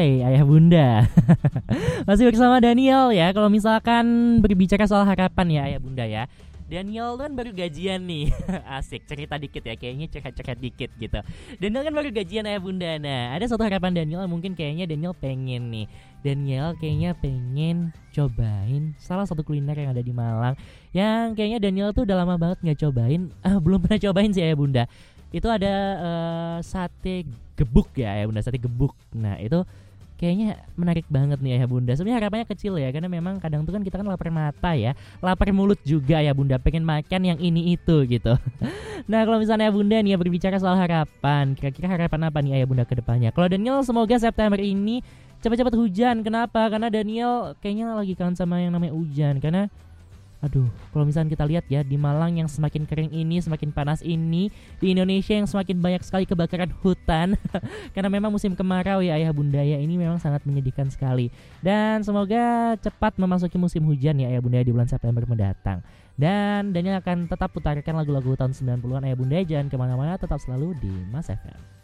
Hai ayah bunda. Masih bersama Daniel ya. Kalau misalkan berbicara soal harapan ya ayah bunda ya, Daniel kan baru gajian nih. Asik, cerita dikit ya, kayaknya curhat-curhat dikit gitu. Daniel kan baru gajian ayah bunda. Nah, ada satu harapan Daniel, mungkin kayaknya Daniel pengen nih. Daniel kayaknya pengen cobain salah satu kuliner yang ada di Malang, yang kayaknya Daniel tuh udah lama banget nggak cobain. Belum pernah cobain sih ayah bunda. Itu ada sate gebuk ya bunda, sate gebuk. Nah itu kayaknya menarik banget nih ya bunda. Sebenarnya harapannya kecil ya, karena memang kadang tuh kan kita kan lapar mata ya, lapar mulut juga ya bunda, pengen makan yang ini itu gitu. Nah kalau misalnya bunda nih ya berbicara soal harapan, kira-kira harapan apa nih ayah bunda ke depannya? Kalau Daniel semoga September ini cepat-cepat hujan. Kenapa? Karena Daniel kayaknya lagi kangen sama yang namanya hujan. Karena kalau misalnya kita lihat ya, di Malang yang semakin kering ini, semakin panas ini, di Indonesia yang semakin banyak sekali kebakaran hutan karena memang musim kemarau ya ayah bunda ya, ini memang sangat menyedihkan sekali. Dan semoga cepat memasuki musim hujan ya ayah bunda di bulan September mendatang. Dan Daniel akan tetap putarkan lagu-lagu tahun 90-an ayah bunda, jangan kemana-mana, tetap selalu di Mas FM.